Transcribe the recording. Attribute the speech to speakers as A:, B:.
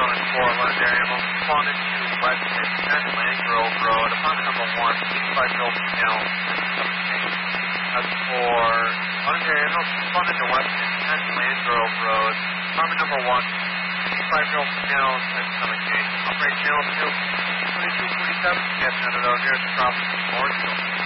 A: Southern 4, Londonderry. I'm responding to West 10 Landgrove Road, apartment number 1, 85-year-old female, stomach pain. As for Londonderry, I'm responding to West 10 Landgrove Road, apartment number 1, 85-year-old female, stomach pain. Operate channel 2, 2247, yes, no, nearest property, Orange.